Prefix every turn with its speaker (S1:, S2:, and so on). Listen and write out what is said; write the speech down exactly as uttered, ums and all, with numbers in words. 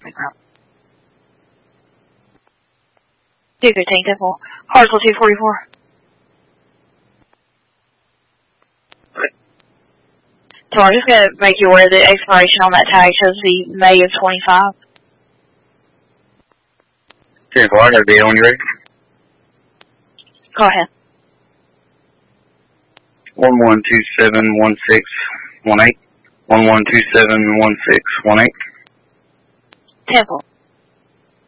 S1: traffic route. two fifteen, Temple. Hartsville two forty-four. So I'm just going to make you aware the expiration on that tag shows the May of twenty-five.
S2: ten four, I got a deal when you're ready.
S1: Go ahead.
S2: one one two seven one six one eight. one one two seven one six one eight.
S1: Temple.